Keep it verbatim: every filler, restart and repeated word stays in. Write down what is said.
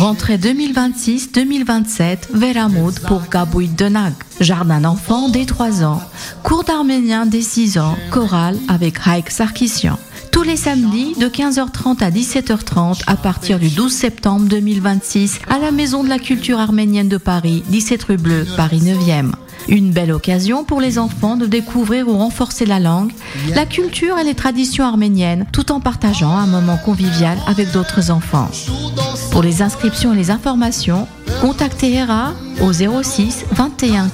Rentrée deux mille vingt-six deux mille vingt-sept, Veramoud pour Gabouï Denag. Jardin d'enfants dès trois ans. Cours d'arménien dès six ans. Chorale avec Haïk Sarkissian. Tous les samedis de quinze heures trente à dix-sept heures trente à partir du douze septembre deux mille vingt-six à la Maison de la Culture Arménienne de Paris, dix-sept rue Bleue, Paris neuvième. Une belle occasion pour les enfants de découvrir ou renforcer la langue, la culture et les traditions arméniennes tout en partageant un moment convivial avec d'autres enfants. Pour les inscriptions et les informations, contactez Hera au zéro six vingt et un